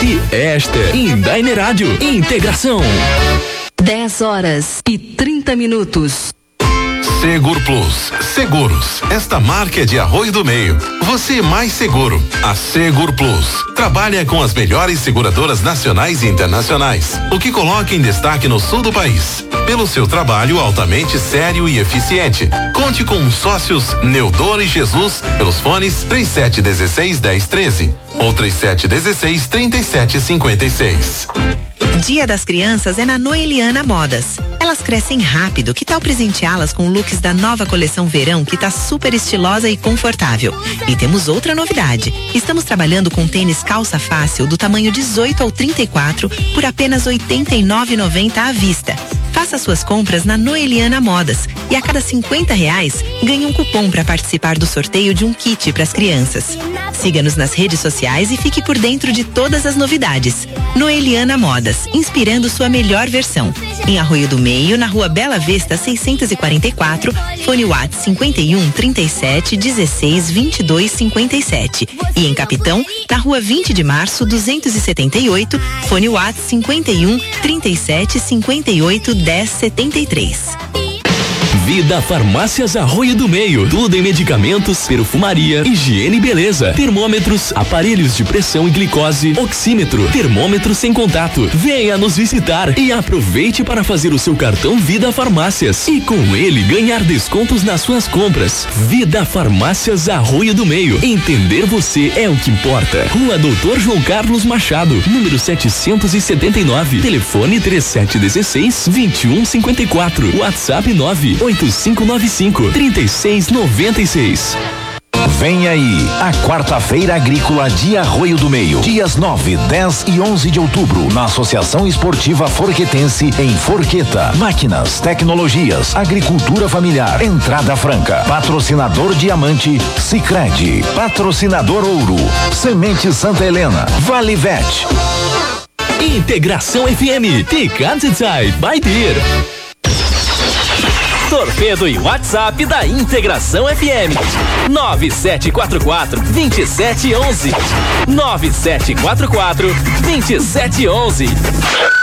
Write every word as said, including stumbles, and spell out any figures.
E esta, Indainer Rádio, integração. dez horas e trinta minutos. Segur Plus, seguros. Esta marca é de Arroio do Meio. Você mais seguro. A Segur Plus trabalha com as melhores seguradoras nacionais e internacionais, o que coloca em destaque no sul do país. Pelo seu trabalho altamente sério e eficiente. Conte com sócios Neudor e Jesus pelos fones trinta e sete dezesseis, dez, treze ou trinta e sete dezesseis, trinta e sete, cinquenta e seis. Dia das Crianças é na Noeliana Modas. Elas crescem rápido, que tal presenteá-las com looks da nova coleção verão que tá super estilosa e confortável. E temos outra novidade. Estamos trabalhando com tênis calça fácil do tamanho dezoito ao trinta e quatro por apenas oitenta e nove reais e noventa centavos à vista. Faça suas compras na Noeliana Modas e a cada cinquenta reais ganhe um cupom para participar do sorteio de um kit para as crianças. Siga-nos nas redes sociais e fique por dentro de todas as novidades. Noeliana Modas, inspirando sua melhor versão. Em Arroio do Meio, na Rua Bela Vista seiscentos e quarenta e quatro, fone WhatsApp cinquenta e um, trinta e sete, dezesseis, vinte e dois, cinquenta e sete. E em Capitão, na Rua vinte de Março, duzentos e setenta e oito, fone WhatsApp cinquenta e um, trinta e sete, cinquenta e oito, dez, setenta e três. Vida Farmácias Arroio do Meio. Tudo em medicamentos, perfumaria, higiene e beleza. Termômetros, aparelhos de pressão e glicose, oxímetro, termômetro sem contato. Venha nos visitar e aproveite para fazer o seu cartão Vida Farmácias e com ele ganhar descontos nas suas compras. Vida Farmácias Arroio do Meio. Entender você é o que importa. Rua Doutor João Carlos Machado, número setecentos e setenta e nove. Telefone trinta e sete dezesseis, vinte e um cinquenta e quatro. WhatsApp nove oito cinco nove cinco, trinta e seis noventa e seis. Vem aí, a quarta-feira agrícola de Arroio do Meio, dias nove, dez e onze de outubro, na Associação Esportiva Forquetense, em Forqueta. Máquinas, tecnologias, agricultura familiar, entrada franca. Patrocinador Diamante, Sicredi. Patrocinador Ouro, Semente Santa Helena, Vale Vet. Integração F M, die ganze Zeit bei dir. Torpedo e WhatsApp da Integração F M. nove sete quatro quatro, dois sete um um. nove sete quatro quatro, dois sete um um.